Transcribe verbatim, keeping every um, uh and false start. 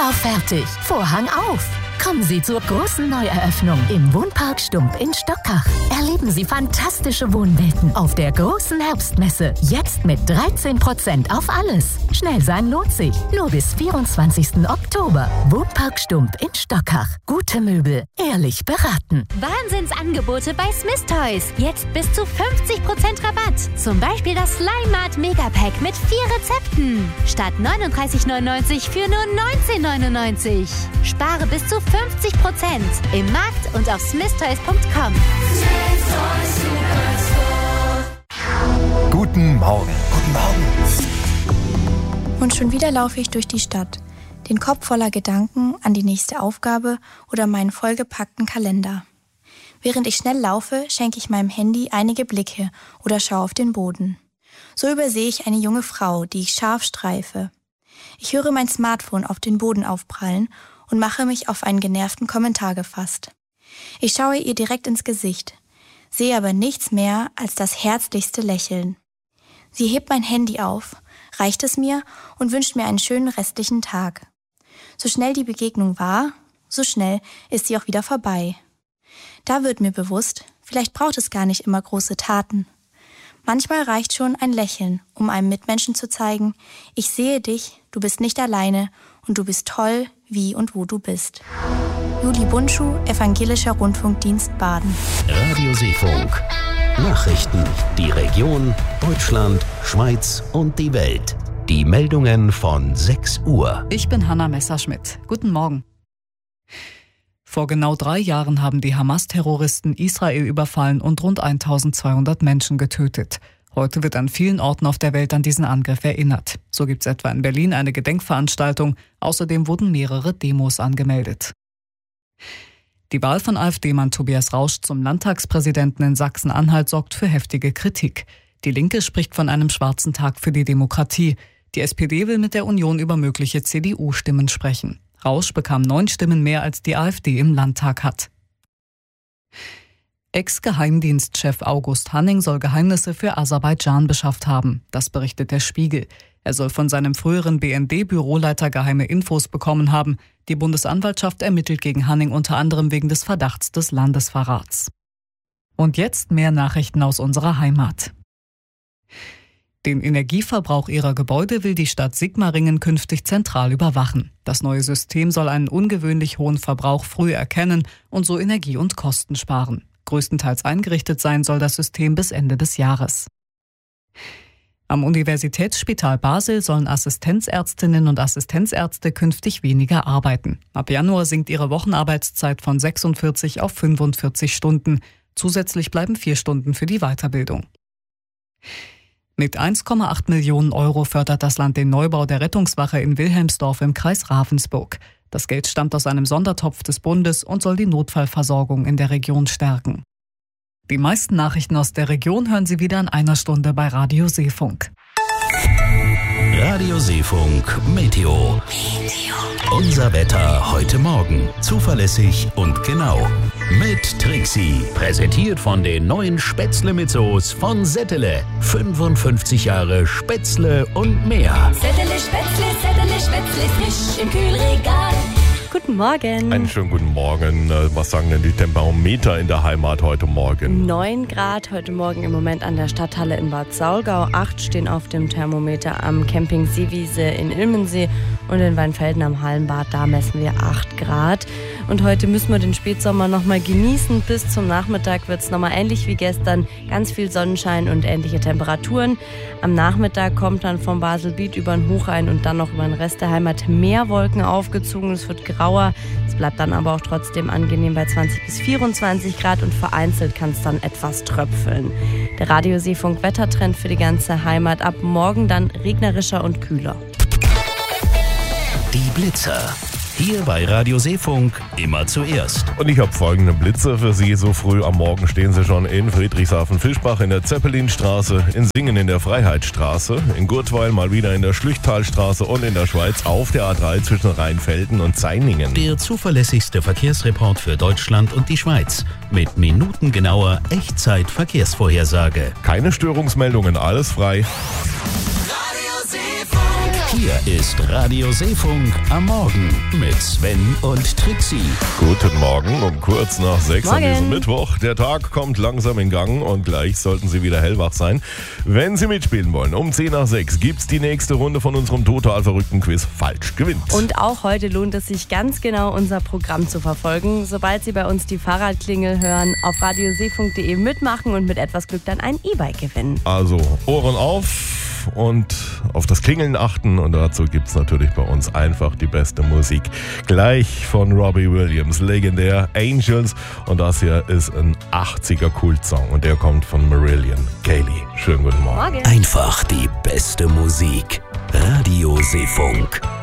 auf fertig. Vorhang auf. Kommen Sie zur großen Neueröffnung im Wohnpark Stump in Stockach. Erleben Sie fantastische Wohnwelten auf der großen Herbstmesse. Jetzt mit dreizehn Prozent auf alles. Schnell sein lohnt sich. Nur bis vierundzwanzigsten Oktober. Wohnpark Stump in Stockach. Gute Möbel, ehrlich beraten. Wahnsinnsangebote bei Smith Toys. Jetzt bis zu fünfzig Prozent Rabatt. Zum Beispiel das Slimat Megapack mit vier Rezepten. Statt neununddreißig neunundneunzig für nur neunzehn neunundneunzig. Spare bis zu fünfzig Prozent im Markt und auf smith toys punkt com. Guten Morgen. Guten Morgen. Und schon wieder laufe ich durch die Stadt, den Kopf voller Gedanken an die nächste Aufgabe oder meinen vollgepackten Kalender. Während ich schnell laufe, schenke ich meinem Handy einige Blicke oder schaue auf den Boden. So übersehe ich eine junge Frau, die ich scharf streife. Ich höre mein Smartphone auf den Boden aufprallen und mache mich auf einen genervten Kommentar gefasst. Ich schaue ihr direkt ins Gesicht, sehe aber nichts mehr als das herzlichste Lächeln. Sie hebt mein Handy auf, reicht es mir und wünscht mir einen schönen restlichen Tag. So schnell die Begegnung war, so schnell ist sie auch wieder vorbei. Da wird mir bewusst, vielleicht braucht es gar nicht immer große Taten. Manchmal reicht schon ein Lächeln, um einem Mitmenschen zu zeigen, ich sehe dich, du bist nicht alleine und du bist toll, wie und wo du bist. Juli Bundschuh, Evangelischer Rundfunkdienst Baden. Radio Seefunk. Nachrichten. Die Region, Deutschland, Schweiz und die Welt. Die Meldungen von sechs Uhr. Ich bin Hanna Messerschmidt. Guten Morgen. Vor genau drei Jahren haben die Hamas-Terroristen Israel überfallen und rund eintausendzweihundert Menschen getötet. Heute wird an vielen Orten auf der Welt an diesen Angriff erinnert. So gibt es etwa in Berlin eine Gedenkveranstaltung. Außerdem wurden mehrere Demos angemeldet. Die Wahl von AfD-Mann Tobias Rausch zum Landtagspräsidenten in Sachsen-Anhalt sorgt für heftige Kritik. Die Linke spricht von einem schwarzen Tag für die Demokratie. Die S P D will mit der Union über mögliche C D U-Stimmen sprechen. Rausch bekam neun Stimmen mehr, als die AfD im Landtag hat. Ex-Geheimdienstchef August Hanning soll Geheimnisse für Aserbaidschan beschafft haben. Das berichtet der Spiegel. Er soll von seinem früheren B N D-Büroleiter geheime Infos bekommen haben. Die Bundesanwaltschaft ermittelt gegen Hanning unter anderem wegen des Verdachts des Landesverrats. Und jetzt mehr Nachrichten aus unserer Heimat. Den Energieverbrauch ihrer Gebäude will die Stadt Sigmaringen künftig zentral überwachen. Das neue System soll einen ungewöhnlich hohen Verbrauch früh erkennen und so Energie und Kosten sparen. Größtenteils eingerichtet sein soll das System bis Ende des Jahres. Am Universitätsspital Basel sollen Assistenzärztinnen und Assistenzärzte künftig weniger arbeiten. Ab Januar sinkt ihre Wochenarbeitszeit von sechsundvierzig auf fünfundvierzig Stunden. Zusätzlich bleiben vier Stunden für die Weiterbildung. Mit eins Komma acht Millionen Euro fördert das Land den Neubau der Rettungswache in Wilhelmsdorf im Kreis Ravensburg. Das Geld stammt aus einem Sondertopf des Bundes und soll die Notfallversorgung in der Region stärken. Die meisten Nachrichten aus der Region hören Sie wieder in einer Stunde bei Radio Seefunk. Radio Seefunk Meteo. Meteo. Unser Wetter heute Morgen. Zuverlässig und genau. Mit Trixie. Präsentiert von den neuen Spätzle mit Soße von Settele. fünfundfünfzig Jahre Spätzle und mehr. Settele Spätzle, Settele Spätzle, frisch im Kühlregal. Guten Morgen. Einen schönen guten Morgen. Was sagen denn die Thermometer in der Heimat heute Morgen? neun Grad heute Morgen im Moment an der Stadthalle in Bad Saulgau. acht stehen auf dem Thermometer am Camping Seewiese in Ilmensee. Und in Weinfelden am Hallenbad, da messen wir acht Grad. Und heute müssen wir den Spätsommer nochmal genießen. Bis zum Nachmittag wird es nochmal ähnlich wie gestern. Ganz viel Sonnenschein und ähnliche Temperaturen. Am Nachmittag kommt dann vom Baselbiet über den Hochrhein und dann noch über den Rest der Heimat mehr Wolken aufgezogen. Es wird grauer. Es bleibt dann aber auch trotzdem angenehm bei zwanzig bis vierundzwanzig Grad und vereinzelt kann es dann etwas tröpfeln. Der Radio Seefunk Wettertrend für die ganze Heimat. Ab morgen dann regnerischer und kühler. Die Blitzer. Hier bei Radio Seefunk immer zuerst. Und ich habe folgende Blitze für Sie. So früh am Morgen stehen Sie schon in Friedrichshafen-Fischbach in der Zeppelinstraße, in Singen in der Freiheitsstraße, in Gurtweil mal wieder in der Schlüchtalstraße und in der Schweiz auf der A drei zwischen Rheinfelden und Zainingen. Der zuverlässigste Verkehrsreport für Deutschland und die Schweiz. Mit minutengenauer Echtzeit-Verkehrsvorhersage. Keine Störungsmeldungen, alles frei. Hier ist Radio Seefunk am Morgen mit Sven und Trixie. Guten Morgen, um kurz nach sechs Morgen. an diesem Mittwoch. Der Tag kommt langsam in Gang und gleich sollten Sie wieder hellwach sein. Wenn Sie mitspielen wollen, um zehn nach sechs gibt's die nächste Runde von unserem total verrückten Quiz Falsch gewinnt. Und auch heute lohnt es sich ganz genau, unser Programm zu verfolgen. Sobald Sie bei uns die Fahrradklingel hören, auf radioseefunk punkt de mitmachen und mit etwas Glück dann ein E-Bike gewinnen. Also Ohren auf und auf das Klingeln achten, und dazu gibt's natürlich bei uns einfach die beste Musik. Gleich von Robbie Williams, legendär Angels, und das hier ist ein achtziger Kultsong und der kommt von Marillion Kaylee. Schönen guten Morgen. Morgen. Einfach die beste Musik. Radio Seefunk.